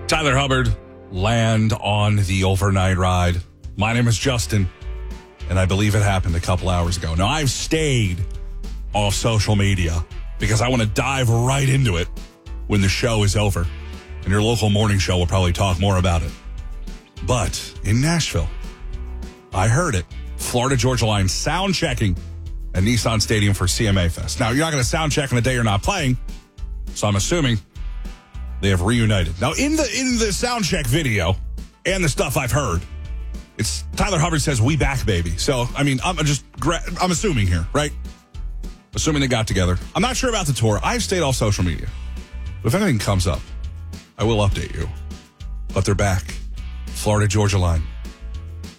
Tyler Hubbard, land on the overnight ride. My name is Justin, and I believe it happened a couple hours ago. Now, I've stayed off social media because I want to dive right into it when the show is over. And your local morning show will probably talk more about it. But in Nashville, I heard it. Florida Georgia Line sound checking at Nissan Stadium for CMA Fest. Now, you're not going to sound check on the day you're not playing, so I'm assuming they have reunited. Now, in the sound check video and the stuff I've heard, it's Tyler Hubbard says, "We back, baby." So, I mean, I'm assuming here, right? Assuming they got together. I'm not sure about the tour. I've stayed off social media. But if anything comes up, I will update you. But they're back. Florida Georgia Line.